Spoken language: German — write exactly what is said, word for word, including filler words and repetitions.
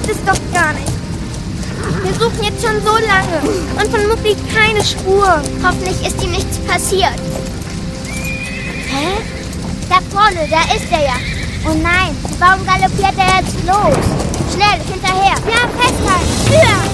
es doch gar nicht. Wir suchen jetzt schon so lange und von Mucki keine Spur. Hoffentlich ist ihm nichts passiert. Hä? Da vorne, da ist er ja. Oh nein, warum galoppiert er jetzt los? Schnell, hinterher. Ja, festhalten. Höher.